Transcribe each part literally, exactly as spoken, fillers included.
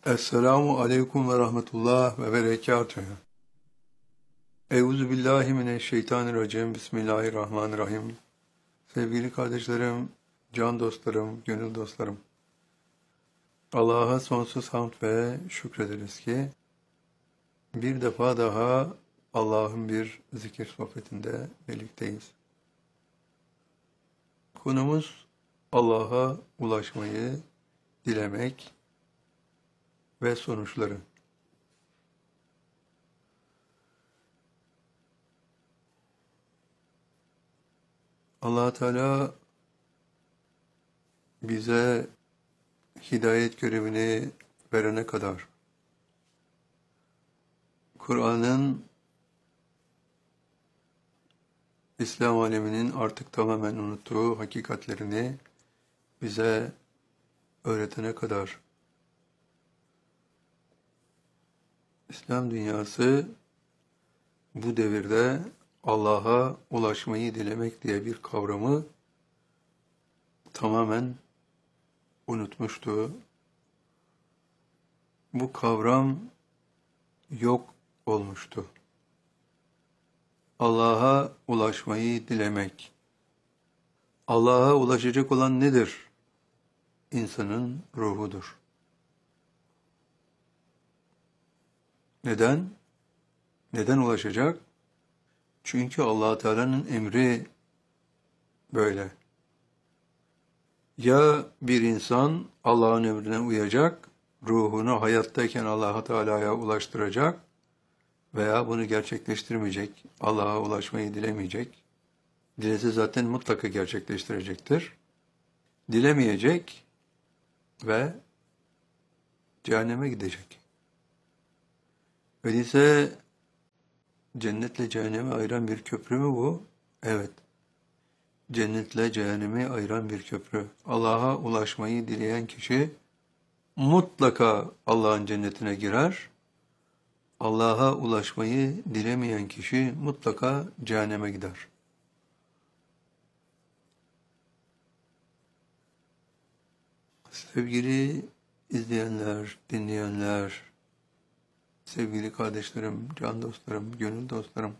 Esselamu aleyküm ve rahmetullah ve berekatühü. Euzu billahi mineşşeytanirracim. Bismillahirrahmanirrahim. Sevgili kardeşlerim, can dostlarım, gönül dostlarım. Allah'a sonsuz hamd ve şükrederiz ki bir defa daha Allah'ın bir zikir sohbetinde birlikteyiz. Konumuz Allah'a ulaşmayı dilemek ve sonuçları. Allah Teala bize hidayet görevini verene kadar Kur'an'ın İslam aleminin artık tamamen unuttuğu hakikatlerini bize öğretene kadar İslam dünyası bu devirde Allah'a ulaşmayı dilemek diye bir kavramı tamamen unutmuştu. Bu kavram yok olmuştu. Allah'a ulaşmayı dilemek. Allah'a ulaşacak olan nedir? İnsanın ruhudur. Neden? Neden ulaşacak? Çünkü Allah Teala'nın emri böyle. Ya bir insan Allah'ın emrine uyacak, ruhunu hayattayken Allah Teala'ya ulaştıracak veya bunu gerçekleştirmeyecek, Allah'a ulaşmayı dilemeyecek. Dilese zaten mutlaka gerçekleştirecektir. Dilemeyecek ve cehenneme gidecek. Öyleyse cennetle cehennemi ayıran bir köprü mü bu? Evet. Cennetle cehennemi ayıran bir köprü. Allah'a ulaşmayı dileyen kişi mutlaka Allah'ın cennetine girer. Allah'a ulaşmayı dilemeyen kişi mutlaka cehenneme gider. Sevgili izleyenler, dinleyenler, sevgili kardeşlerim, can dostlarım, gönül dostlarım,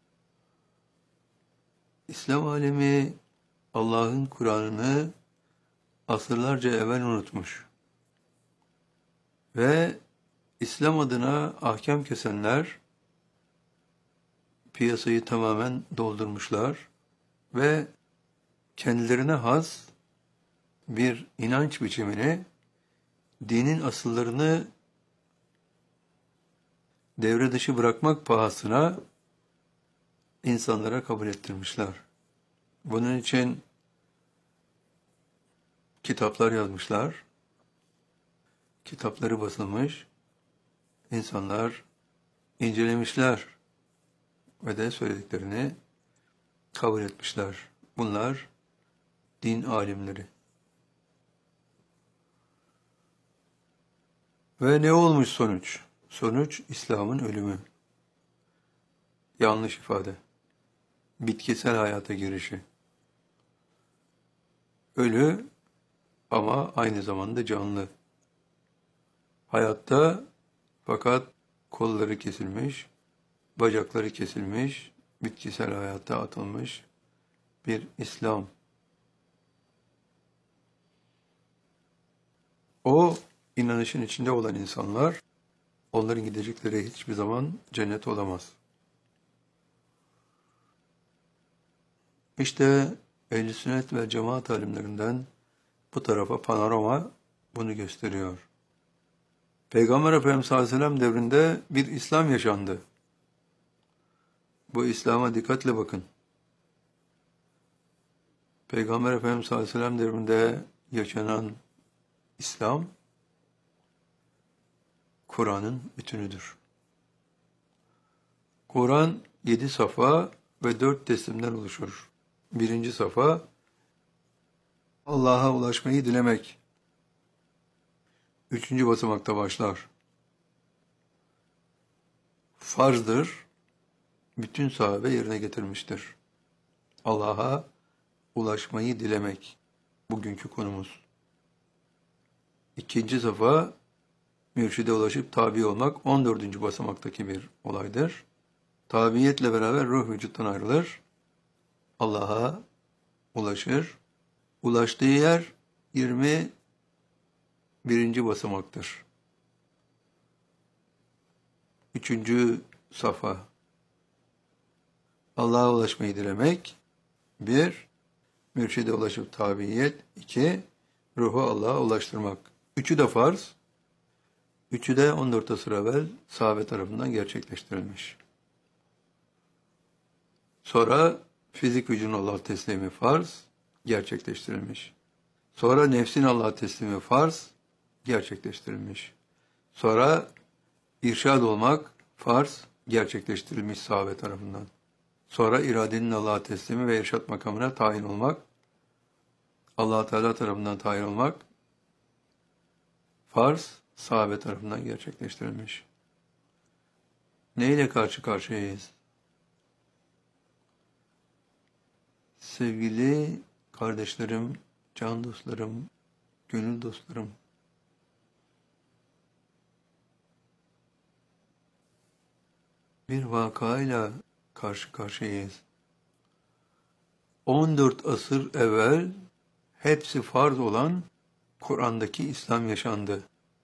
İslam alemi Allah'ın Kur'an'ını asırlarca evvel unutmuş ve İslam adına ahkam kesenler piyasayı tamamen doldurmuşlar ve kendilerine has bir inanç biçimini, dinin asıllarını devre dışı bırakmak pahasına insanlara kabul ettirmişler. Bunun için kitaplar yazmışlar, kitapları basılmış, insanlar incelemişler ve de söylediklerini kabul etmişler. Bunlar din alimleri. Ve ne olmuş sonuç? Sonuç İslam'ın ölümü. Yanlış ifade. Bitkisel hayata girişi. Ölü ama aynı zamanda canlı. Hayatta fakat kolları kesilmiş, bacakları kesilmiş, bitkisel hayata atılmış bir İslam. O inanışın içinde olan insanlar, onların gidecekleri hiçbir zaman cennet olamaz. İşte Ehl-i Sünnet ve Cemaat alimlerinden bu tarafa panorama bunu gösteriyor. Peygamber Efendimiz sallallahu aleyhi ve sellem devrinde bir İslam yaşandı. Bu İslam'a dikkatle bakın. Peygamber Efendimiz sallallahu aleyhi ve sellem devrinde yaşanan İslam, Kur'an'ın bütünüdür. Kur'an yedi safa ve dört teslimden oluşur. Birinci safa, Allah'a ulaşmayı dilemek. Üçüncü basamakta başlar. Farzdır, bütün sahabe yerine getirmiştir. Allah'a ulaşmayı dilemek. Bugünkü konumuz. İkinci safa, mürşide ulaşıp tabi olmak on dördüncü basamaktaki bir olaydır. Tabiiyetle beraber ruh vücuttan ayrılır. Allah'a ulaşır. Ulaştığı yer yirmi birinci basamaktır. Üçüncü safa. Allah'a ulaşmayı dilemek. Bir, mürşide ulaşıp tabiyet. İki, ruhu Allah'a ulaştırmak. Üçü de farz. Üçü de on dört asır evvel sahabe tarafından gerçekleştirilmiş. Sonra fizik vücudun Allah'a teslimi farz, gerçekleştirilmiş. Sonra nefsin Allah'a teslimi farz, gerçekleştirilmiş. Sonra irşad olmak farz, gerçekleştirilmiş sahabe tarafından. Sonra iradenin Allah'a teslimi ve irşad makamına tayin olmak, Allah Teala tarafından tayin olmak farz, sahabe tarafından gerçekleştirilmiş. Neyle karşı karşıyayız? Sevgili kardeşlerim, can dostlarım, gönül dostlarım, bir vakayla karşı karşıyayız. on dört asır evvel hepsi farz olan Kur'an'daki İslam yaşandı.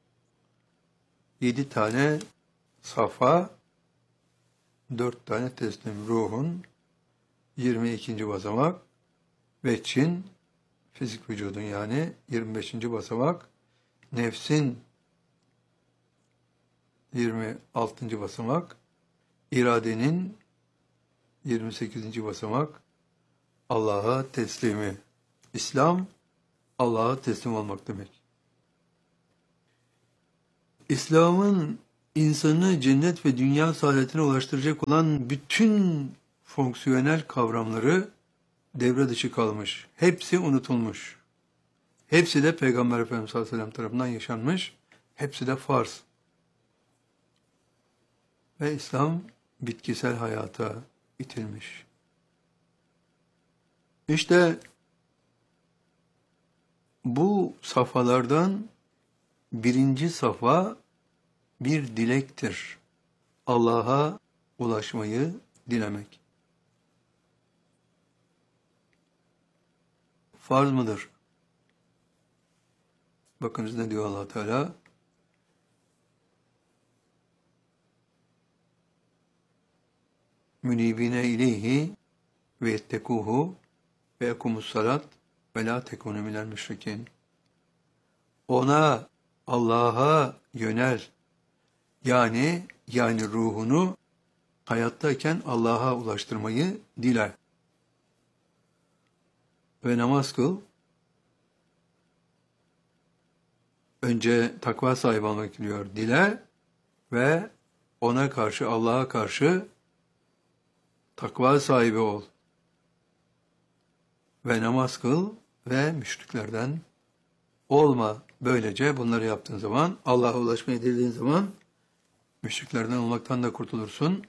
Yedi tane safa, dört tane teslim ruhun, yirmi ikinci basamak ve Çin, fizik vücudun yani yirmi beşinci basamak, nefsin yirmi altıncı basamak, iradenin yirmi sekizinci basamak, Allah'a teslimi. İslam, Allah'a teslim olmak demek. İslam'ın insanı cennet ve dünya saadetine ulaştıracak olan bütün fonksiyonel kavramları devre dışı kalmış. Hepsi unutulmuş. Hepsi de Peygamber Efendimiz sallallahu aleyhi ve sellem tarafından yaşanmış. Hepsi de farz. Ve İslam bitkisel hayata itilmiş. İşte bu safhalardan birinci safa bir dilektir. Allah'a ulaşmayı dilemek. Farz mıdır? Bakınız ne diyor Allah Teala? Münibine ileyhi ve yettekuhu ve ekumus salat ve la tekunu minel müşrikin. Ona, Allah'a yönel. Yani, yani ruhunu hayattayken Allah'a ulaştırmayı dile. Ve namaz kıl. Önce takva sahibi olmak diyor. Dile ve ona karşı, Allah'a karşı takva sahibi ol. Ve namaz kıl ve müşriklerden olma. Böylece bunları yaptığın zaman, Allah'a ulaşmayı dilediğin zaman müşriklerden olmaktan da kurtulursun.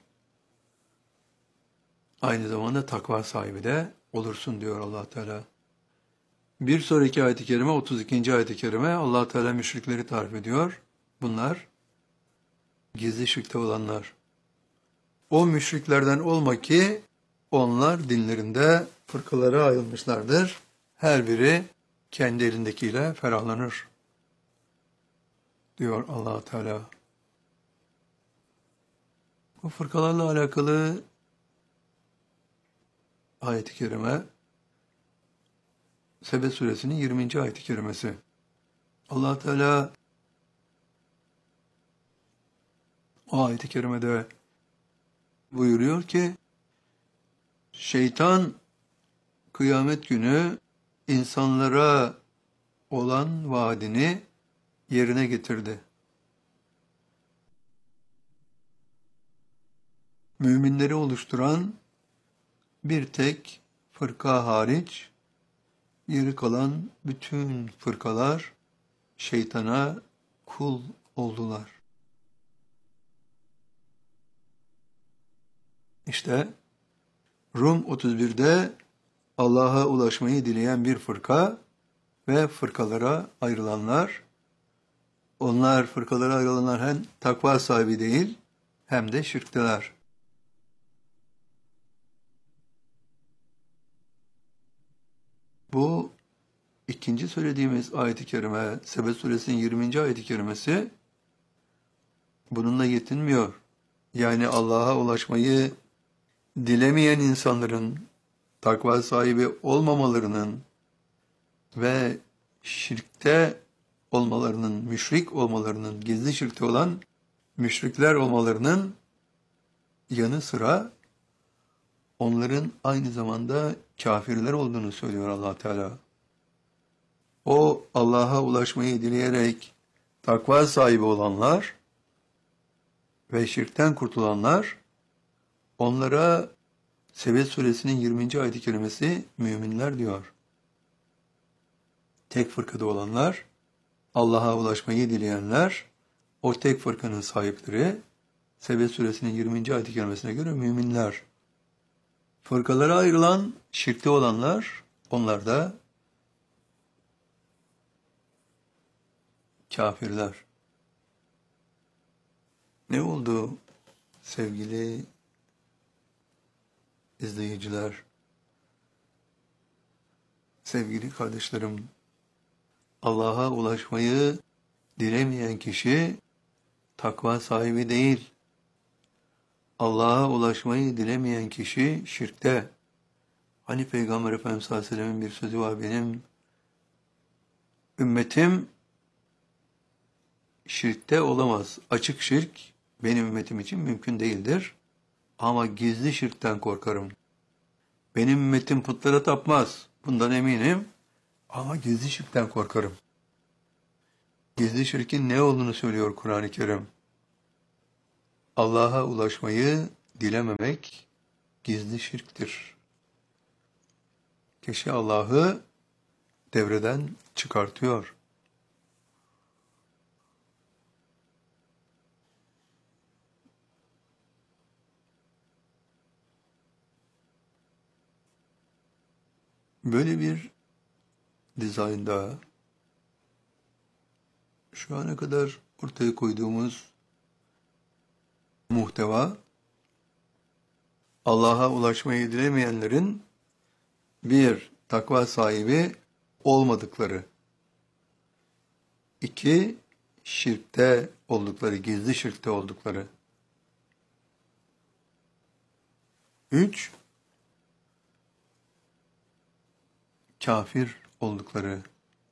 Aynı zamanda takva sahibi de olursun diyor Allah Teala. Bir sonraki ayet-i kerime, otuz ikinci ayet-i kerime Allah Teala müşrikleri tarif ediyor. Bunlar gizli şirkte olanlar. O müşriklerden olma ki onlar dinlerinde fırkalara ayrılmışlardır. Her biri kendi elindekiyle ferahlanır diyor Allah Teala. Bu fırkalarla alakalı ayet-i kerime Sebe suresinin yirminci ayet-i kerimesi. Allah Teala o ayet-i kerimede buyuruyor ki şeytan kıyamet günü insanlara olan vaadini yerine getirdi. Müminleri oluşturan bir tek fırka hariç, geri kalan bütün fırkalar şeytana kul oldular. İşte Rum otuz birde Allah'a ulaşmayı dileyen bir fırka ve fırkalara ayrılanlar, Onlar fırkalara ayrılanlar hem takva sahibi değil hem de şirkteler. Bu ikinci söylediğimiz ayet-i kerime, Sebe suresinin yirminci ayet-i kerimesi bununla yetinmiyor. Yani Allah'a ulaşmayı dilemeyen insanların takva sahibi olmamalarının ve şirkte olmalarının, müşrik olmalarının, gizli şirkte olan müşrikler olmalarının yanı sıra onların aynı zamanda kafirler olduğunu söylüyor Allah Teala. O Allah'a ulaşmayı dileyerek takva sahibi olanlar ve şirkten kurtulanlar, onlara Sebe suresinin yirminci ayet-i kerimesi müminler diyor. Tek fırkada olanlar, Allah'a ulaşmayı dileyenler, o tek fırkanın sahipleri, Sebe suresinin yirminci ayet-i kerimesine göre müminler. Fırkalara ayrılan şirkte olanlar, onlar da kafirler. Ne oldu sevgili izleyiciler, sevgili kardeşlerim? Allah'a ulaşmayı dilemeyen kişi takva sahibi değil. Allah'a ulaşmayı dilemeyen kişi şirkte. Hani Peygamber Efendimiz sallallahu aleyhi ve sellem'in bir sözü var, benim ümmetim şirkte olamaz. Açık şirk benim ümmetim için mümkün değildir. Ama gizli şirkten korkarım. Benim ümmetim putlara tapmaz. Bundan eminim. Ama gizli şirkten korkarım. Gizli şirkin ne olduğunu söylüyor Kur'an-ı Kerim. Allah'a ulaşmayı dilememek gizli şirktir. Kişi Allah'ı devreden çıkartıyor. Böyle bir dizaynda şu ana kadar ortaya koyduğumuz muhteva, Allah'a ulaşmayı dilemeyenlerin bir, takva sahibi olmadıkları, iki, şirkte oldukları, gizli şirkte oldukları, üç, kafir oldukları.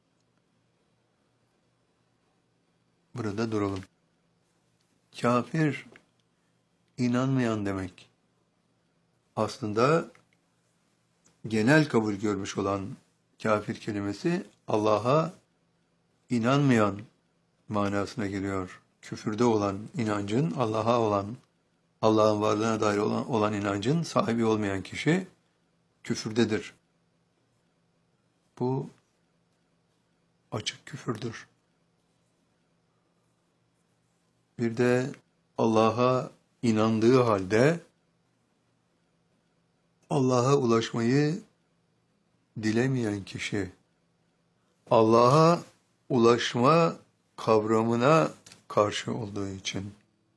Burada duralım. Kafir, inanmayan demek. Aslında genel kabul görmüş olan kafir kelimesi Allah'a inanmayan manasına geliyor. Küfürde olan inancın, Allah'a olan, Allah'ın varlığına dair olan, olan inancın sahibi olmayan kişi küfürdedir. Bu açık küfürdür. Bir de Allah'a inandığı halde Allah'a ulaşmayı dilemeyen kişi, Allah'a ulaşma kavramına karşı olduğu için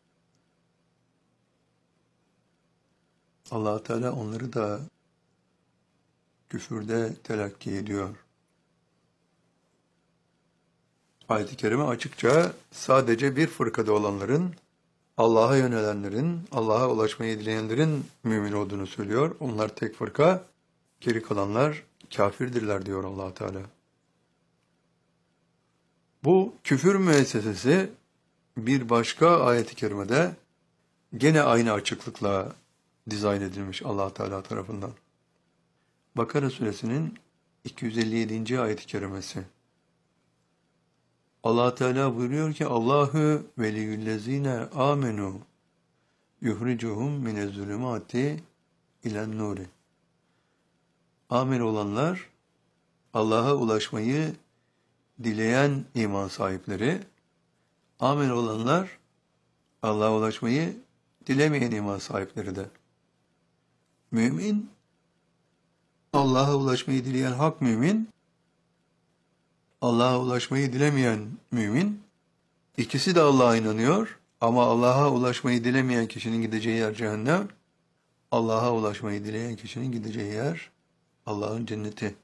Allah Teala onları da küfürde telakki ediyor. Ayet-i Kerime açıkça sadece bir fırkada olanların, Allah'a yönelenlerin, Allah'a ulaşmayı dileyenlerin mümin olduğunu söylüyor. Onlar tek fırka, geri kalanlar kafirdirler diyor Allah Teala. Bu küfür müessesesi bir başka ayet-i kerimede gene aynı açıklıkla dizayn edilmiş Allah Teala tarafından. Bakara suresinin iki yüz elli yedinci ayet-i kerimesi. Allah Teala buyuruyor ki Allahu veliyyüllezine amenu yuhricuhum minezzulumati ilen nuri. Amin olanlar, Allah'a ulaşmayı dileyen iman sahipleri, amin olanlar, Allah'a ulaşmayı dilemeyen iman sahipleri de. Mümin, Allah'a ulaşmayı dileyen hak mümin, Allah'a ulaşmayı dilemeyen mümin, İkisi de Allah'a inanıyor ama Allah'a ulaşmayı dilemeyen kişinin gideceği yer cehennem, Allah'a ulaşmayı dileyen kişinin gideceği yer Allah'ın cenneti.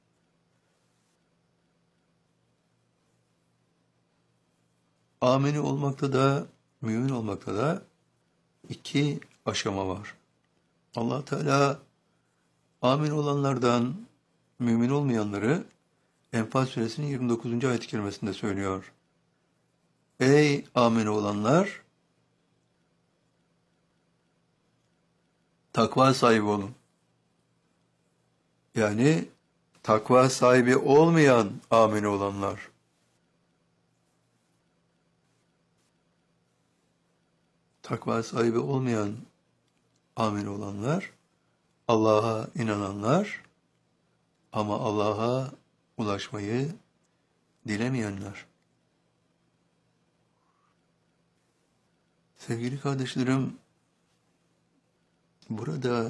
Amini olmakta da, mümin olmakta da iki aşama var. Allah Teala amin olanlardan mümin olmayanları Enfal suresinin yirmi dokuzuncu ayet-i kerimesinde söylüyor. Ey amin olanlar, takva sahibi olun. Yani takva sahibi olmayan amin olanlar. Takva sahibi olmayan amin olanlar, Allah'a inananlar ama Allah'a ulaşmayı dilemeyenler. Sevgili kardeşlerim, burada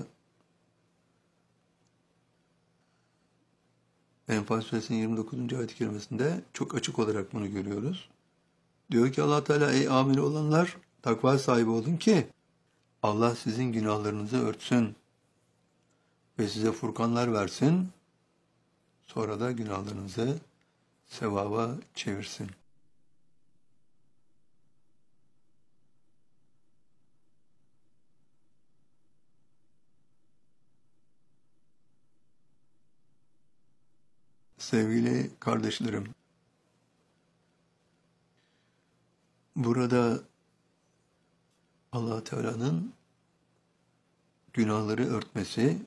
Enfal suresinin yirmi dokuzuncu ayet-i kerimesinde çok açık olarak bunu görüyoruz. Diyor ki Allah Teala, ey amin olanlar, takva sahibi olun ki Allah sizin günahlarınızı örtsün ve size furkanlar versin, sonra da günahlarınızı sevaba çevirsin. Sevgili kardeşlerim, burada Allah Teala'nın günahları örtmesi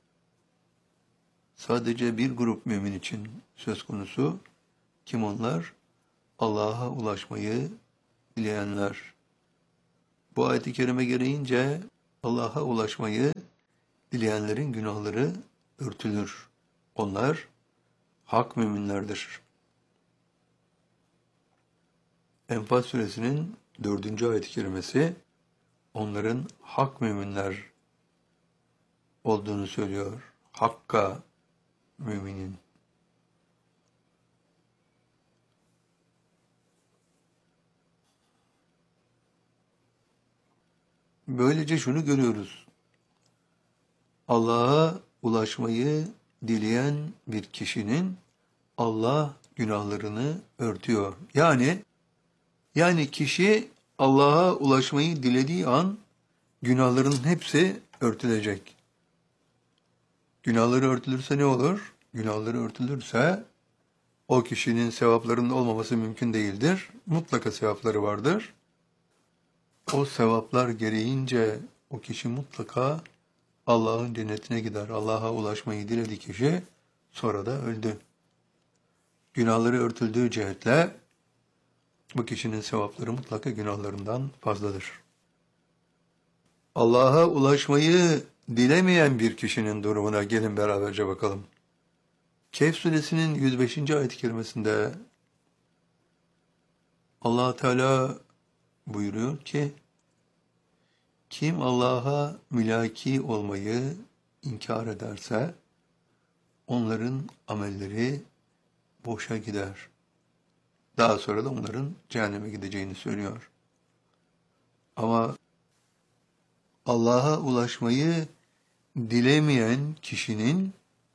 sadece bir grup mümin için söz konusu. Kim onlar? Allah'a ulaşmayı dileyenler. Bu ayet-i kerime gereğince Allah'a ulaşmayı dileyenlerin günahları örtülür. Onlar hak müminlerdir. Enfal suresinin dördüncü ayet-i kerimesi onların hak müminler olduğunu söylüyor. Hakka müminin. Böylece şunu görüyoruz. Allah'a ulaşmayı dileyen bir kişinin Allah günahlarını örtüyor. Yani yani kişi Allah'a ulaşmayı dilediği an günahların hepsi örtülecek. Günahları örtülürse ne olur? Günahları örtülürse o kişinin sevaplarının olmaması mümkün değildir. Mutlaka sevapları vardır. O sevaplar gereğince o kişi mutlaka Allah'ın cennetine gider. Allah'a ulaşmayı diledi kişi, sonra da öldü. Günahları örtüldüğü cihetle bu kişinin sevapları mutlaka günahlarından fazladır. Allah'a ulaşmayı dilemeyen bir kişinin durumuna gelin beraberce bakalım. Kehf suresinin yüz beşinci ayet-i kerimesinde Allah Teala buyuruyor ki, kim Allah'a mülaki olmayı inkar ederse onların amelleri boşa gider. Daha sonra da onların cehenneme gideceğini söylüyor. Ama Allah'a ulaşmayı dilemeyen kişinin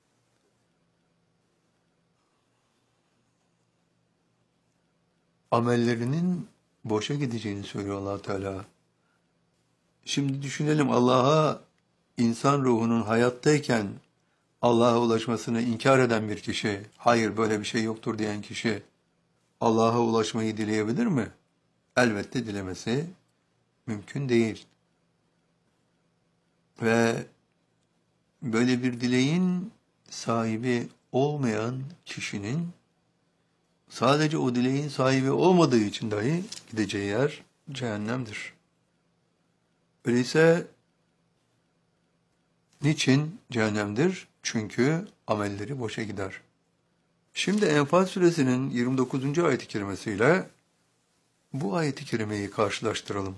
amellerinin boşa gideceğini söylüyor Allah Teala. Şimdi düşünelim, Allah'a insan ruhunun hayattayken Allah'a ulaşmasını inkar eden bir kişi, hayır böyle bir şey yoktur diyen kişi Allah'a ulaşmayı dileyebilir mi? Elbette dilemesi mümkün değil. Ve böyle bir dileğin sahibi olmayan kişinin sadece o dileğin sahibi olmadığı için dahi gideceği yer cehennemdir. Öyleyse niçin cehennemdir? Çünkü amelleri boşa gider. Şimdi Enfal suresinin yirmi dokuzuncu ayet-i kerimesiyle bu ayet-i kerimeyi karşılaştıralım.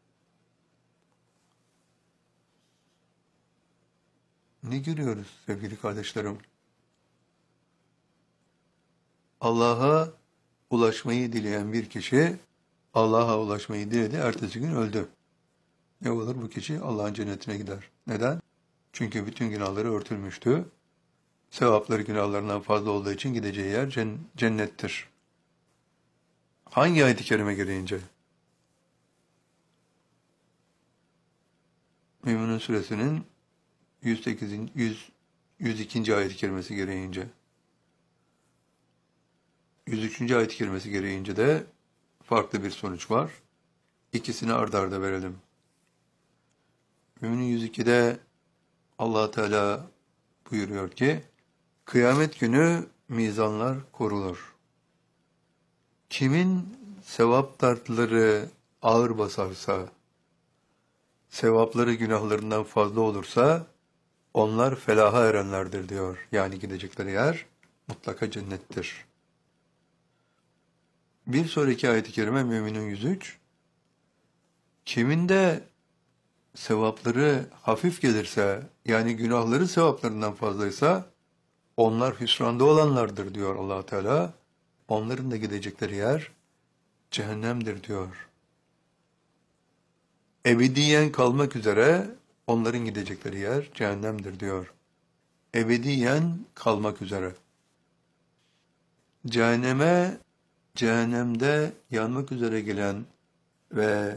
Ne görüyoruz sevgili kardeşlerim? Allah'a ulaşmayı dileyen bir kişi Allah'a ulaşmayı diledi, ertesi gün öldü. Ne olur bu kişi? Allah'ın cennetine gider. Neden? Çünkü bütün günahları örtülmüştü. Sevapları günahlarından fazla olduğu için gideceği yer cennettir. Hangi ayet-i kerime gereğince? Mü'minun suresinin yüz sekizinci. yüz, yüz ikinci ayet-i kerimesi gereğince. yüz üçüncü ayet-i kerimesi gereğince de farklı bir sonuç var. İkisini ard arda verelim. Mü'minun yüz ikide Allah Teala buyuruyor ki, kıyamet günü mizanlar korulur. Kimin sevap tartıları ağır basarsa, sevapları günahlarından fazla olursa, onlar felaha erenlerdir diyor. Yani gidecekleri yer mutlaka cennettir. Bir sonraki ayet-i kerime Mü'minun yüz üç. Kimin de sevapları hafif gelirse, yani günahları sevaplarından fazlaysa, onlar hüsranda olanlardır diyor Allah Teala. Onların da gidecekleri yer cehennemdir diyor. Ebediyen kalmak üzere onların gidecekleri yer cehennemdir diyor. Ebediyen kalmak üzere. Cehenneme, cehennemde yanmak üzere gelen ve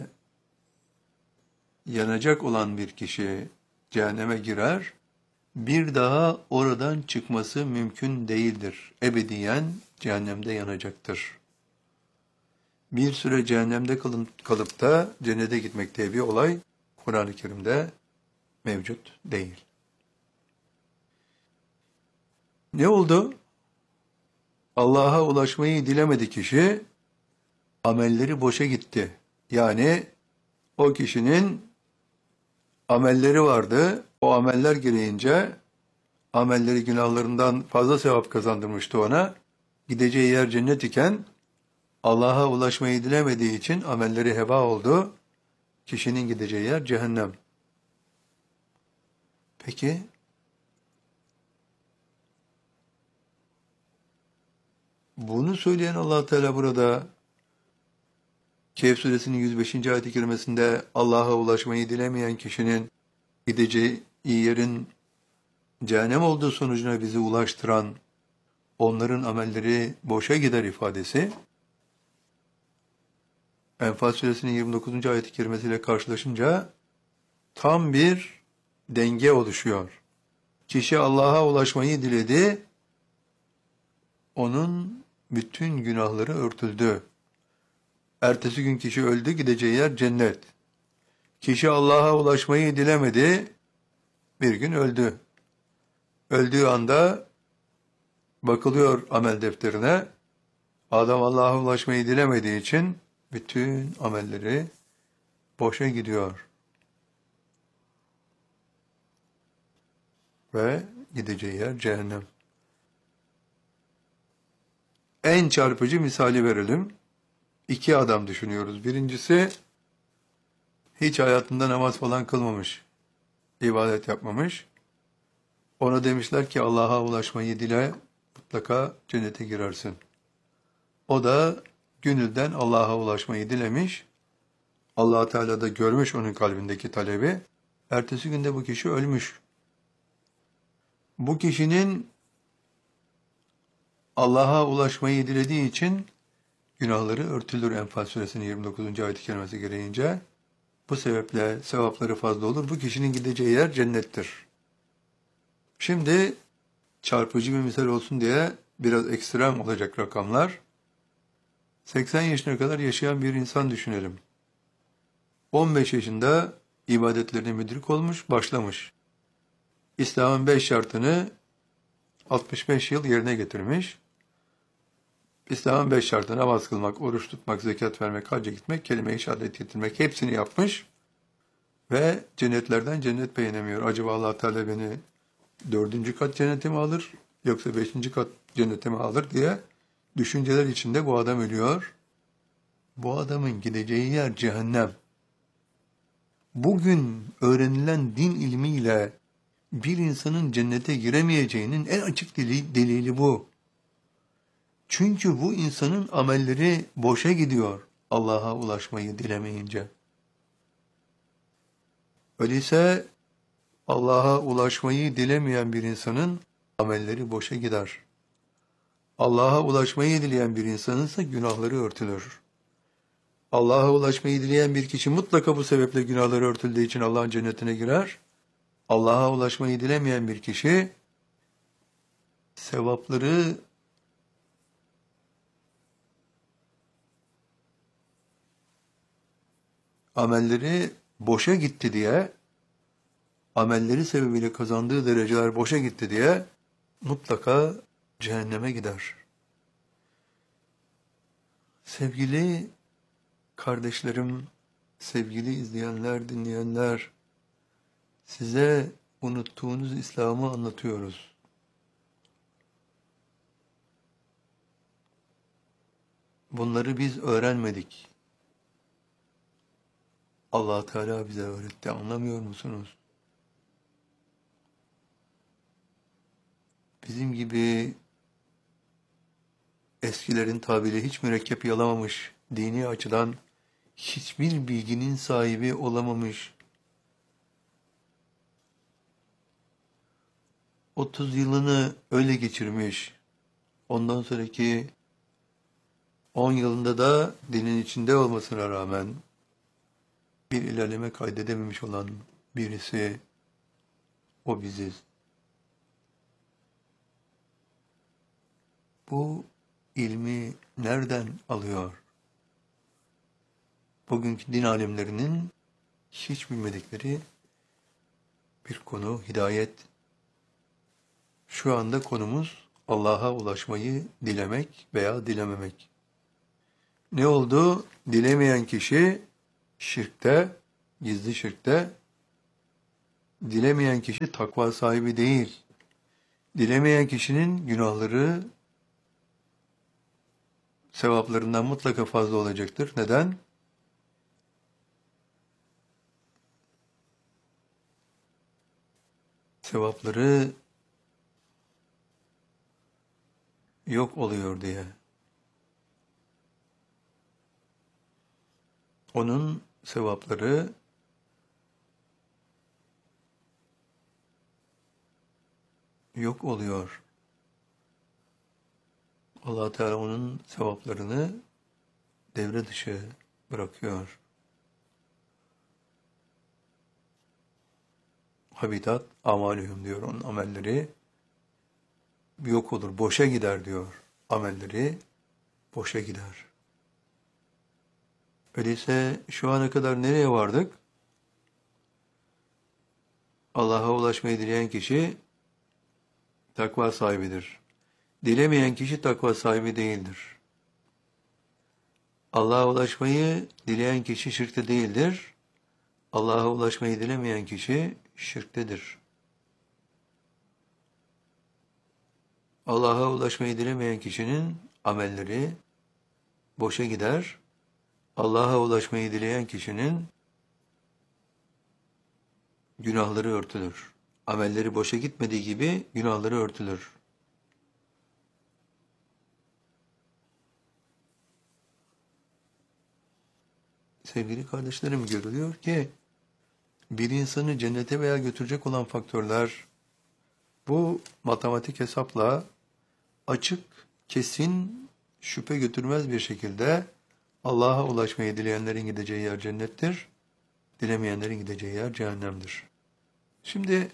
yanacak olan bir kişi cehenneme girer, bir daha oradan çıkması mümkün değildir. Ebediyen cehennemde yanacaktır. Bir süre cehennemde kalıp, kalıp da cennete gitmek diye bir olay Kur'an-ı Kerim'de mevcut değil. Ne oldu? Allah'a ulaşmayı dilemedi kişi, amelleri boşa gitti. Yani o kişinin amelleri vardı, o ameller gereğince amelleri günahlarından fazla sevap kazandırmıştı ona. Gideceği yer cennet iken Allah'a ulaşmayı dilemediği için amelleri heba oldu. Kişinin gideceği yer cehennem. Peki, bunu söyleyen Allah Teala burada Kehf suresinin yüz beşinci ayet-i kerimesinde Allah'a ulaşmayı dilemeyen kişinin gideceği yerin cehennem olduğu sonucuna bizi ulaştıran onların amelleri boşa gider ifadesi, Enfal suresinin yirmi dokuzuncu ayet-i kerimesiyle karşılaşınca tam bir denge oluşuyor. Kişi Allah'a ulaşmayı diledi, onun bütün günahları örtüldü. Ertesi gün kişi öldü, gideceği yer cennet. Kişi Allah'a ulaşmayı dilemedi, bir gün öldü. Öldüğü anda bakılıyor amel defterine, adam Allah'a ulaşmayı dilemediği için bütün amelleri boşa gidiyor. Ve gideceği yer cehennem. En çarpıcı misali verelim. İki adam düşünüyoruz. Birincisi, hiç hayatında namaz falan kılmamış, ibadet yapmamış. Ona demişler ki Allah'a ulaşmayı dile, mutlaka cennete girersin. O da gönülden Allah'a ulaşmayı dilemiş. Allah Teala da görmüş onun kalbindeki talebi. Ertesi günde bu kişi ölmüş. Bu kişinin Allah'a ulaşmayı dilediği için günahları örtülür Enfal suresinin yirmi dokuzuncu ayet-i kerimesi gereğince. Bu sebeple sevapları fazla olur. Bu kişinin gideceği yer cennettir. Şimdi çarpıcı bir misal olsun diye biraz ekstrem olacak rakamlar. seksen yaşına kadar yaşayan bir insan düşünelim. on beş yaşında ibadetlerine müdrik olmuş, başlamış. İslam'ın beş şartını altmış beş yıl yerine getirmiş. İslam'ın beş şartı namaz kılmak, oruç tutmak, zekat vermek, hacca gitmek, kelime-i şehadet getirmek hepsini yapmış ve cennetlerden cennet beğenemiyor. Acaba Allah Teala beni dördüncü kat cennete mi alır yoksa beşinci kat cennete mi alır diye düşünceler içinde bu adam ölüyor. Bu adamın gideceği yer cehennem. Bugün öğrenilen din ilmiyle bir insanın cennete giremeyeceğinin en açık delili bu. Çünkü bu insanın amelleri boşa gidiyor. Allah'a ulaşmayı dilemeyince. Öyleyse Allah'a ulaşmayı dilemeyen bir insanın amelleri boşa gider. Allah'a ulaşmayı dileyen bir insanın ise günahları örtülür. Allah'a ulaşmayı dileyen bir kişi mutlaka bu sebeple günahları örtüldüğü için Allah'ın cennetine girer. Allah'a ulaşmayı dilemeyen bir kişi sevapları amelleri boşa gitti diye, amelleri sebebiyle kazandığı dereceler boşa gitti diye mutlaka cehenneme gider. Sevgili kardeşlerim, sevgili izleyenler, dinleyenler, size unuttuğunuz İslam'ı anlatıyoruz. Bunları biz öğrenmedik. Allah Teala bize öğretti. Anlamıyor musunuz? Bizim gibi eskilerin tabiriyle hiç mürekkep yalamamış, dini açıdan hiçbir bilginin sahibi olamamış, otuz yılını öyle geçirmiş, ondan sonraki on yılında da dinin içinde olmasına rağmen bir ilerleme kaydedememiş olan birisi, o biziz. Bu ilmi nereden alıyor? Bugünkü din alimlerinin hiç bilmedikleri bir konu, hidayet. Şu anda konumuz Allah'a ulaşmayı dilemek veya dilememek. Ne oldu? Dilemeyen kişi şirkte, gizli şirkte, dilemeyen kişi takva sahibi değil. Dilemeyen kişinin günahları sevaplarından mutlaka fazla olacaktır. Neden? Sevapları yok oluyor diye. Onun sevapları yok oluyor. Allah Teala onun sevaplarını devre dışı bırakıyor. Habitat amalühüm diyor, onun amelleri yok olur, boşa gider diyor. Amelleri boşa gider. Öyleyse şu ana kadar nereye vardık? Allah'a ulaşmayı dileyen kişi takva sahibidir. Dilemeyen kişi takva sahibi değildir. Allah'a ulaşmayı dileyen kişi şirkte değildir. Allah'a ulaşmayı dilemeyen kişi şirktedir. Allah'a ulaşmayı dilemeyen kişinin amelleri boşa gider. Allah'a ulaşmayı dileyen kişinin günahları örtülür. Amelleri boşa gitmediği gibi günahları örtülür. Sevgili kardeşlerim, görülüyor ki bir insanı cennete veya götürecek olan faktörler bu matematik hesapla açık, kesin, şüphe götürmez bir şekilde Allah'a ulaşmayı dileyenlerin gideceği yer cennettir, dilemeyenlerin gideceği yer cehennemdir. Şimdi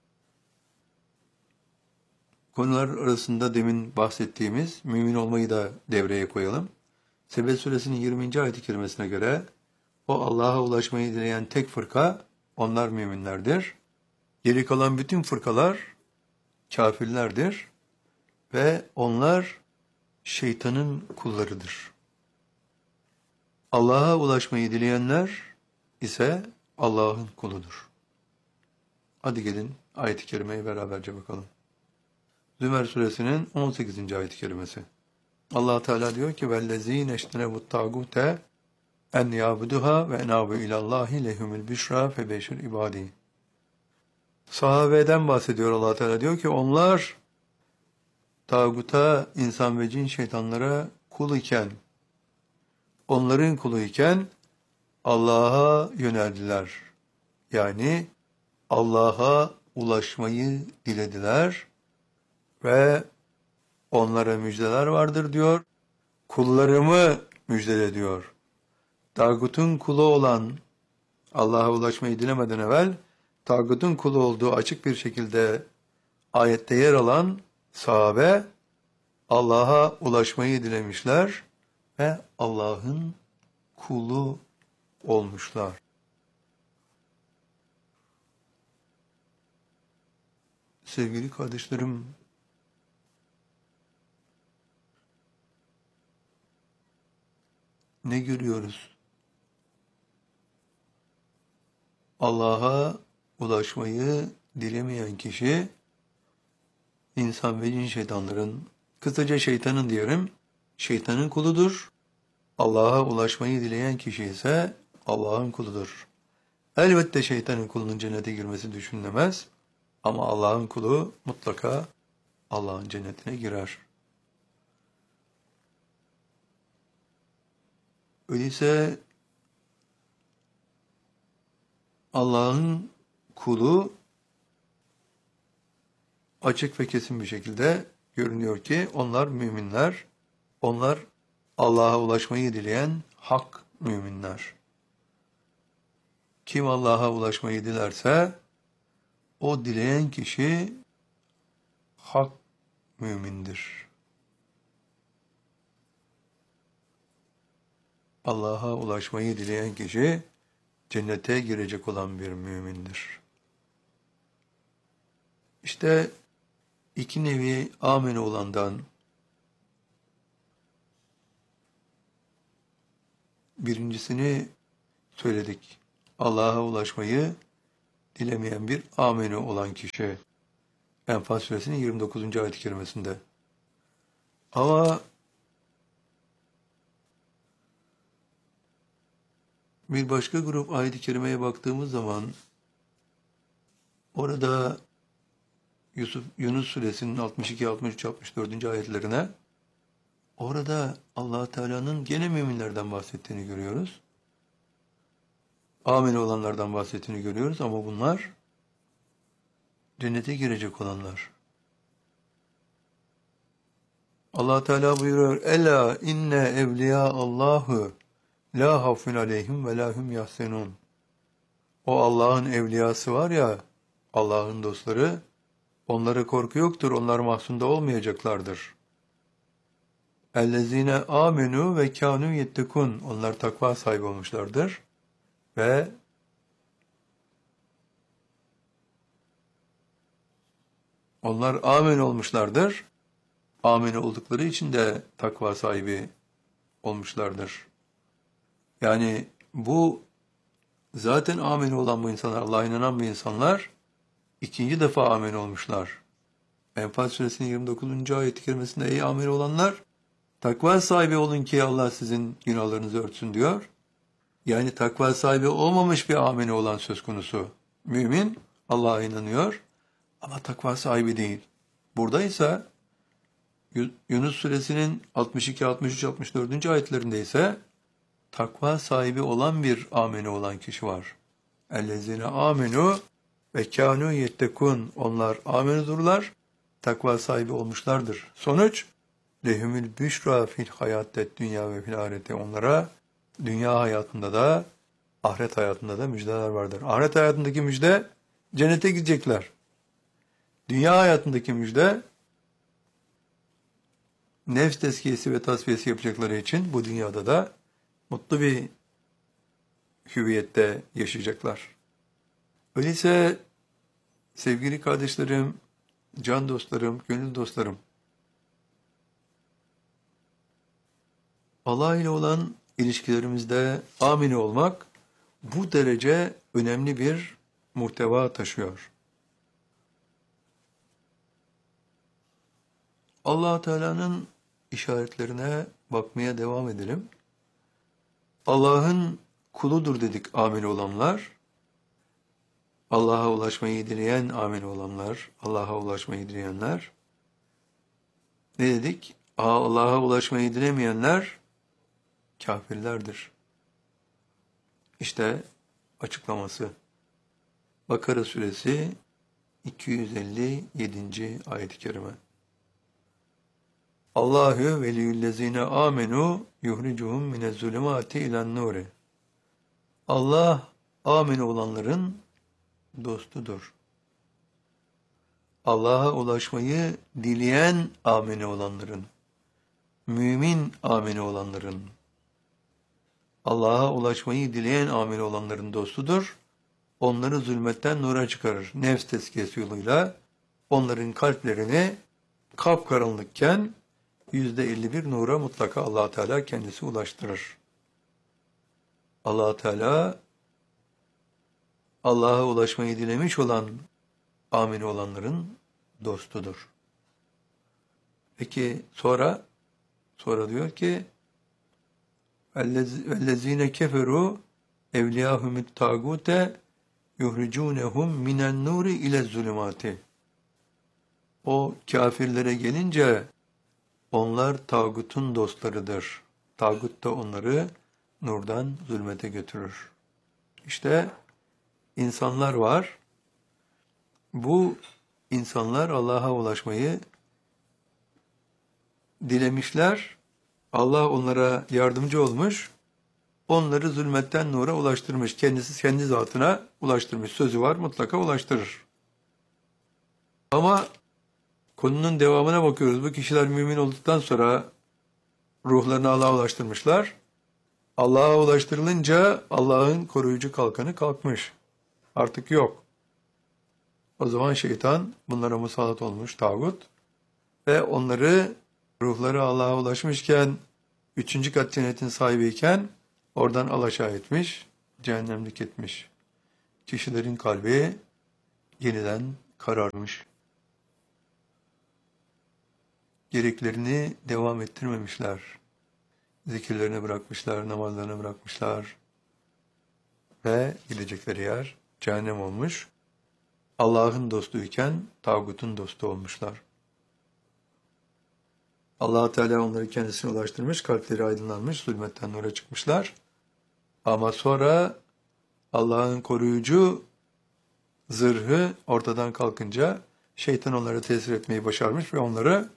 konular arasında demin bahsettiğimiz mümin olmayı da devreye koyalım. Sebet suresinin yirminci ayet-i kerimesine göre o Allah'a ulaşmayı dileyen tek fırka onlar müminlerdir. Geri kalan bütün fırkalar kafirlerdir ve onlar şeytanın kullarıdır. Allah'a ulaşmayı dileyenler ise Allah'ın kuludur. Hadi gelin ayet-i kerimeye beraberce bakalım. Zümer suresinin on sekizinci ayet-i kerimesi. Allah Teala diyor ki vellezîne eştenebut tâgûte en yâbuduha ve enâbu ilallâhi lehumul büşrâ febeşir ibâdî. Sahabeden bahsediyor Allah Teala, diyor ki onlar tağuta, insan ve cin şeytanlara kul iken onların kuluyken Allah'a yöneldiler. Yani Allah'a ulaşmayı dilediler ve onlara müjdeler vardır diyor. Kullarımı müjdele diyor. Tağutun kulu olan, Allah'a ulaşmayı dilemeden evvel, tağutun kulu olduğu açık bir şekilde ayette yer alan sahabe, Allah'a ulaşmayı dilemişler ve Allah'ın kulu olmuşlar. Sevgili kardeşlerim, ne görüyoruz? Allah'a ulaşmayı dilemeyen kişi, insan ve cin şeytanların, kısaca şeytanın diyelim, şeytanın kuludur. Allah'a ulaşmayı dileyen kişi ise Allah'ın kuludur. Elbette şeytanın kulunun cennete girmesi düşünülemez ama Allah'ın kulu mutlaka Allah'ın cennetine girer. Öyleyse Allah'ın kulu açık ve kesin bir şekilde görünüyor ki onlar müminler, onlar Allah'a ulaşmayı dileyen hak müminler. Kim Allah'a ulaşmayı dilerse o dileyen kişi hak mümindir. Allah'a ulaşmayı dileyen kişi cennete girecek olan bir mümindir. İşte iki nevi amin olandan birincisini söyledik. Allah'a ulaşmayı dilemeyen bir ameni olan kişi. Enfal suresinin yirmi dokuzuncu ayet-i kerimesinde. Ama bir başka grup ayet-i kerimeye baktığımız zaman orada Yusuf, Yunus suresinin altmış iki, altmış üç, altmış dördüncü ayetlerine orada Allah Teala'nın gene müminlerden bahsettiğini görüyoruz. Amin olanlardan bahsettiğini görüyoruz ama bunlar cennete girecek olanlar. Allah Teala buyuruyor: "Ela inne evliya Allahu la hafun aleyhim ve la hum yahzenun." O Allah'ın evliyası var ya, Allah'ın dostları, onlara korku yoktur, onlar mahzunda olmayacaklardır. Ellezine amenu ve kânû yettekûn. Onlar takva sahibi olmuşlardır ve onlar amin olmuşlardır. Amin oldukları için de takva sahibi olmuşlardır. Yani bu zaten amin olan bu insanlar, Allah'a inanan bu insanlar ikinci defa amin olmuşlar. Enfal suresinin yirmi dokuzuncu ayet-i kerimesinde ey amin olanlar, takva sahibi olun ki Allah sizin günahlarınızı örtsün diyor. Yani takva sahibi olmamış bir ameni olan söz konusu. Mümin Allah'a inanıyor ama takva sahibi değil. Burada ise Yunus suresinin altmış iki, altmış üç, altmış dördüncü ayetlerinde ise takva sahibi olan bir ameni olan kişi var. Ellezine amenu ve kânû yettekûn. Onlar amenudurlar, takva sahibi olmuşlardır. Sonuç, lehumül büşra fil hayattet dünya ve fil ahirete. Onlara dünya hayatında da ahiret hayatında da müjdeler vardır. Ahiret hayatındaki müjde cennete gidecekler. Dünya hayatındaki müjde nefs tezkiyesi ve tasfiyesi yapacakları için bu dünyada da mutlu bir hüviyette yaşayacaklar. Öyleyse sevgili kardeşlerim, can dostlarım, gönül dostlarım, Allah ile olan ilişkilerimizde amin olmak bu derece önemli bir muhteva taşıyor. Allah Teala'nın işaretlerine bakmaya devam edelim. Allah'ın kuludur dedik amin olanlar. Allah'a ulaşmayı dileyen amin olanlar, Allah'a ulaşmayı dileyenler. Ne dedik? Allah'a ulaşmayı dilemeyenler kafirlerdir. İşte açıklaması. Bakara suresi iki yüz elli yedinci ayet-i kerime. Allahu veliyyüllezine amenu yuhricuhum minezzulumati ilen nuri. Allah amin olanların dostudur. Allah'a ulaşmayı dileyen amini olanların, mümin amini olanların, Allah'a ulaşmayı dileyen amini olanların dostudur. Onları zulmetten nura çıkarır. Nefs tezkiyesi yoluyla onların kalplerini kapkaranlıkken yüzde elli bir nura mutlaka Allah Teala kendisi ulaştırır. Allah Teala Allah'a ulaşmayı dilemiş olan amin olanların dostudur. Peki sonra sonra diyor ki vellezine keferu evliyahumut tagute yuhricunhum minen nuri ile zulümati. O kafirlere gelince onlar tağutun dostlarıdır. Tağut da onları nurdan zulmete götürür. İşte insanlar var. Bu insanlar Allah'a ulaşmayı dilemişler. Allah onlara yardımcı olmuş. Onları zulmetten nura ulaştırmış. Kendisi kendi zatına ulaştırmış. Sözü var, mutlaka ulaştırır. Ama konunun devamına bakıyoruz. Bu kişiler mümin olduktan sonra ruhlarını Allah'a ulaştırmışlar. Allah'a ulaştırılınca Allah'ın koruyucu kalkanı kalkmış. Artık yok. O zaman şeytan bunlara musallat olmuş, tağut. Ve onları, ruhları Allah'a ulaşmışken, üçüncü kat cennetin sahibiyken oradan alaşağı etmiş, cehennemlik etmiş. Kişilerin kalbi yeniden kararmış. Gereklerini devam ettirmemişler. Zikirlerini bırakmışlar, namazlarını bırakmışlar. Ve gidecekleri yer cehennem olmuş. Allah'ın dostuyken tağutun dostu olmuşlar. Allah Teala onları kendisine ulaştırmış, kalpleri aydınlanmış, zulmetten nura çıkmışlar. Ama sonra Allah'ın koruyucu zırhı ortadan kalkınca şeytan onlara tesir etmeyi başarmış ve onları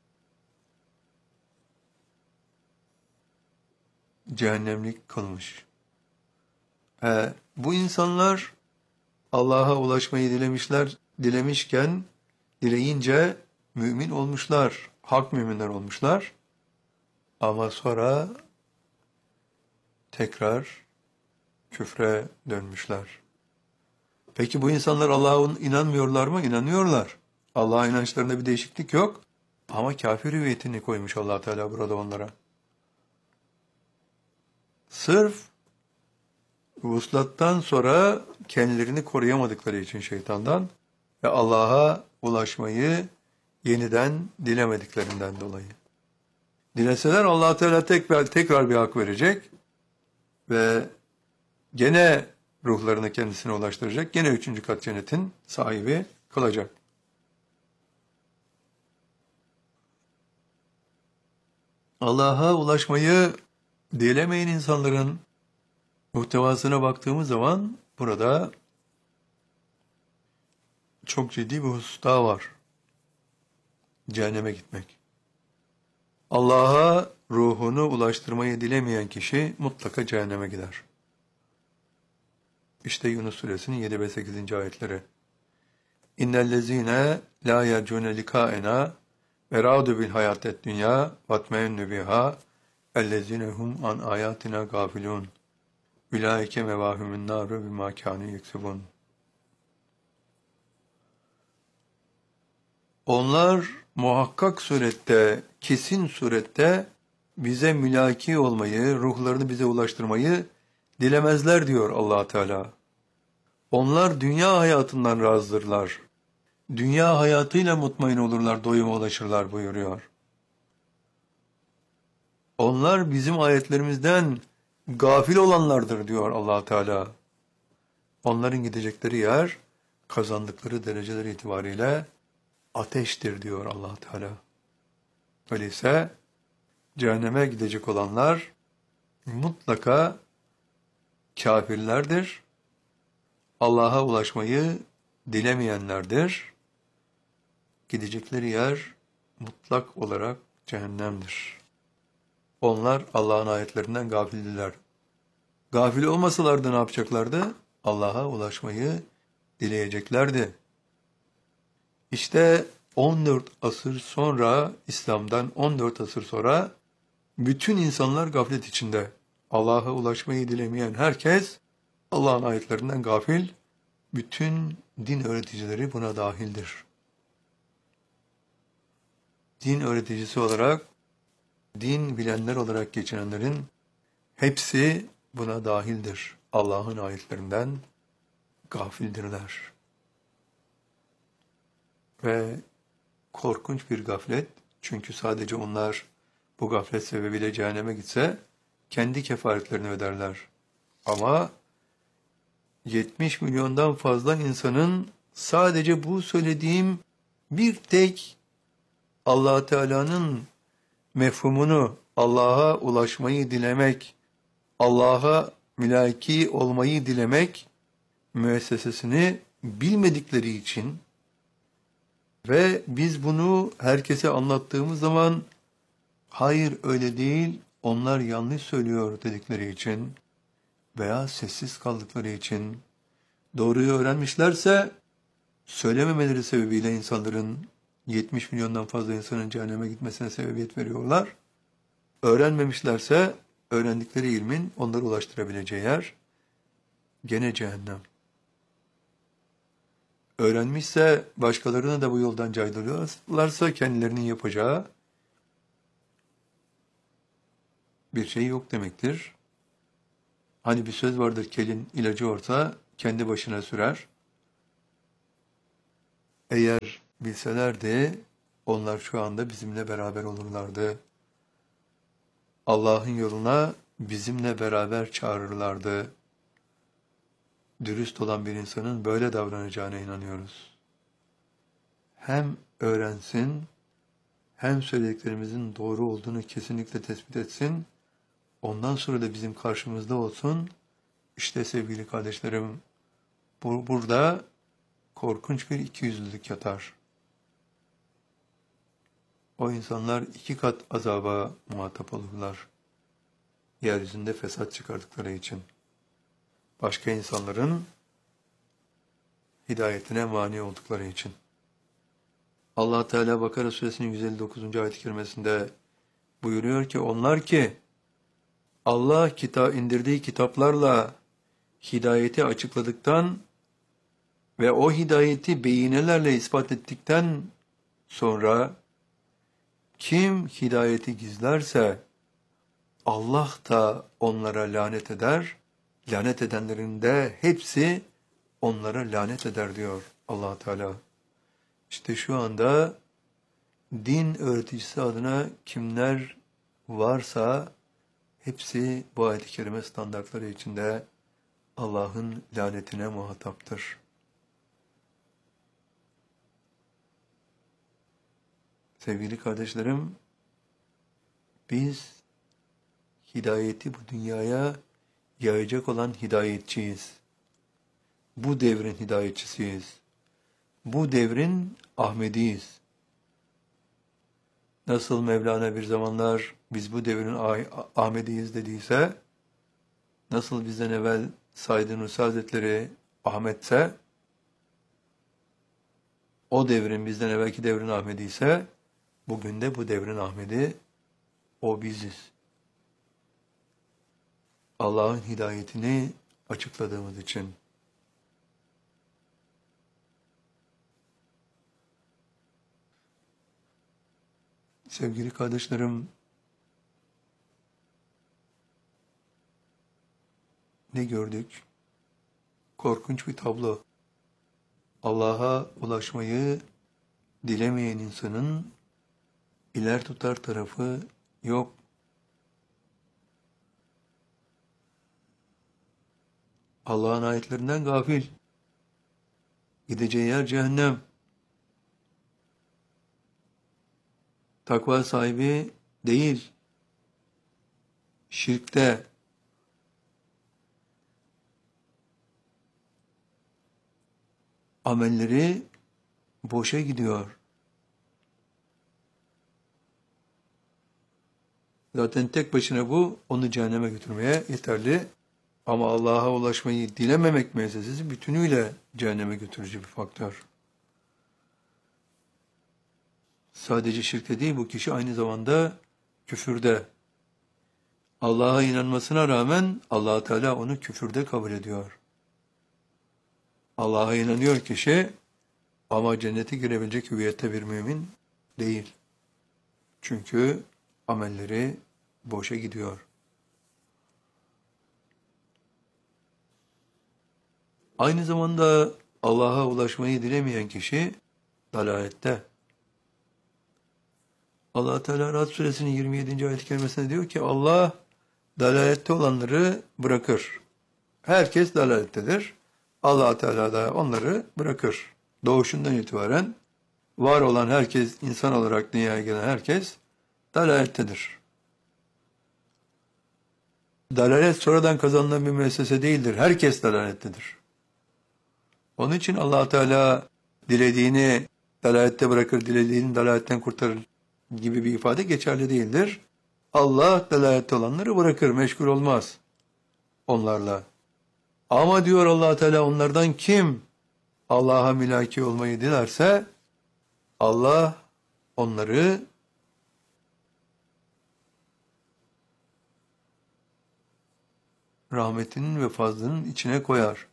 cehennemlik kılmış. He, bu insanlar Allah'a ulaşmayı dilemişler, dilemişken, dileyince mümin olmuşlar, hak müminler olmuşlar. Ama sonra tekrar küfre dönmüşler. Peki bu insanlar Allah'a inanmıyorlar mı? İnanıyorlar. Allah'a inançlarında bir değişiklik yok. Ama kafir hüviyetini koymuş Allah Teala burada onlara. Sırf vuslattan sonra kendilerini koruyamadıkları için şeytandan ve Allah'a ulaşmayı yeniden dilemediklerinden dolayı. Dileseler Allah Teala tekrar, tekrar bir hak verecek ve gene ruhlarını kendisine ulaştıracak, gene üçüncü kat cennetin sahibi kılacak. Allah'a ulaşmayı dilemeyen insanların muhtevasına baktığımız zaman burada çok ciddi bir husus daha var. Cehenneme gitmek. Allah'a ruhunu ulaştırmayı dilemeyen kişi mutlaka cehenneme gider. İşte Yunus suresinin yedi ve sekizinci ayetleri. İnnellezîne lâ yercûne likâena ve râdu bil hayâtet dünyâ vatmeyennü biha ellezîne hum an âyâtina gâfilûn. Ulaike mevâhumün nâru bimâ kânû yeksibûn. Onlar muhakkak surette, kesin surette bize mülaki olmayı, ruhlarını bize ulaştırmayı dilemezler diyor Allah Teala. Onlar dünya hayatından razıdırlar. Dünya hayatıyla mutmain olurlar, doyuma ulaşırlar buyuruyor. Onlar bizim ayetlerimizden gafil olanlardır diyor Allah Teala. Onların gidecekleri yer, kazandıkları dereceler itibariyle ateştir diyor Allah Teala. Öyleyse cehenneme gidecek olanlar mutlaka kafirlerdir. Allah'a ulaşmayı dilemeyenlerdir. Gidecekleri yer mutlak olarak cehennemdir. Onlar Allah'ın ayetlerinden gafildiler. Gafil olmasalardı ne yapacaklardı? Allah'a ulaşmayı dileyeceklerdi. İşte on dört asır sonra, İslam'dan on dört asır sonra bütün insanlar gaflet içinde. Allah'a ulaşmayı dilemeyen herkes Allah'ın ayetlerinden gafil. Bütün din öğreticileri buna dahildir. Din öğreticisi olarak, din bilenler olarak geçinenlerin hepsi buna dahildir. Allah'ın ayetlerinden gafildirler. Ve korkunç bir gaflet. Çünkü sadece onlar bu gaflet sebebiyle cehenneme gitse kendi kefaretlerini öderler. Ama yetmiş milyondan fazla insanın sadece bu söylediğim bir tek Allah Teala'nın mefhumunu, Allah'a ulaşmayı dilemek, Allah'a mülaki olmayı dilemek müessesesini bilmedikleri için ve biz bunu herkese anlattığımız zaman hayır öyle değil, onlar yanlış söylüyor dedikleri için veya sessiz kaldıkları için, doğruyu öğrenmişlerse söylememeleri sebebiyle insanların yetmiş milyondan fazla insanın cehenneme gitmesine sebebiyet veriyorlar. Öğrenmemişlerse öğrendikleri ilmin onları ulaştırabileceği yer gene cehennem. Öğrenmişse başkalarına da bu yoldan caydırıyorlarsa kendilerinin yapacağı bir şey yok demektir. Hani bir söz vardır, kelin ilacı olsa kendi başına sürer. Eğer bilselerdi onlar şu anda bizimle beraber olurlardı. Allah'ın yoluna bizimle beraber çağırırlardı. Dürüst olan bir insanın böyle davranacağına inanıyoruz. Hem öğrensin, hem söylediklerimizin doğru olduğunu kesinlikle tespit etsin, ondan sonra da bizim karşımızda olsun. İşte sevgili kardeşlerim, bu, burada korkunç bir ikiyüzlülük yatar. O insanlar iki kat azaba muhatap olurlar. Yeryüzünde fesat çıkardıkları için. Başka insanların hidayetine mani oldukları için. Allah Teala Bakara Suresinin yüz elli dokuzuncu ayet-i kerimesinde buyuruyor ki onlar ki Allah kita indirdiği kitaplarla hidayeti açıkladıktan ve o hidayeti beyinelerle ispat ettikten sonra kim hidayeti gizlerse Allah da onlara lanet eder, lanet edenlerin de hepsi onlara lanet eder diyor Allah Teala. İşte şu anda din öğreticisi adına kimler varsa hepsi bu ayet-i kerime standartları içinde Allah'ın lanetine muhataptır. Sevgili kardeşlerim, biz hidayeti bu dünyaya yayacak olan hidayetçiyiz. Bu devrin hidayetçisiyiz. Bu devrin Ahmediyiz. Nasıl Mevlana bir zamanlar biz bu devrin Ah- Ahmediyiz dediyse, nasıl bizden evvel Said Nursi Hazretleri Ahmetse, o devrin bizden evvelki devrin Ahmedi ise, bugün de bu devrin Ahmedi, o biziz. Allah'ın hidayetini açıkladığımız için. Sevgili kardeşlerim, ne gördük? Korkunç bir tablo. Allah'a ulaşmayı dilemeyen insanın iler tutar tarafı yok. Allah'ın ayetlerinden gafil. Gideceği yer cehennem. Takva sahibi değil. Şirkte, amelleri boşa gidiyor. Zaten tek başına bu onu cehenneme götürmeye yeterli. Ama Allah'a ulaşmayı dilememek meselesi bütünüyle cehenneme götürücü bir faktör. Sadece şirkte değil, bu kişi aynı zamanda küfürde. Allah'a inanmasına rağmen Allah Teala onu küfürde kabul ediyor. Allah'a inanıyor kişi ama cennete girebilecek hüviyette bir mümin değil. Çünkü amelleri boşa gidiyor. Aynı zamanda Allah'a ulaşmayı dilemeyen kişi dalalette. Allah Teala Rad suresinin yirmi yedinci ayet-i kerimesinde diyor ki Allah dalalette olanları bırakır. Herkes dalalettedir. Allah Teala da onları bırakır. Doğuşundan itibaren var olan herkes, insan olarak dünyaya gelen herkes dalalettedir. Dalalet sonradan kazanılan bir müessese değildir. Herkes dalalettedir. Onun için Allah Teala dilediğini dalalette bırakır, dilediğini dalaletten kurtarır gibi bir ifade geçerli değildir. Allah dalalette olanları bırakır, meşgul olmaz onlarla. Ama diyor Allah Teala onlardan kim Allah'a mülaki olmayı dilerse Allah onları rahmetinin ve fazlının içine koyar.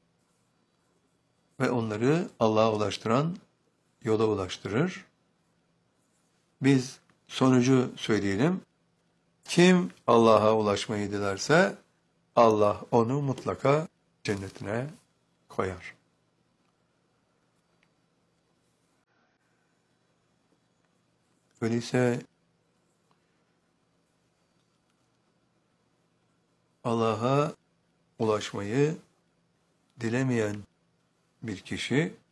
Ve onları Allah'a ulaştıran yola ulaştırır. Biz sonucu söyleyelim. Kim Allah'a ulaşmayı dilerse Allah onu mutlaka cennetine koyar. Öyleyse Allah'a ulaşmayı dilemeyen bir kişi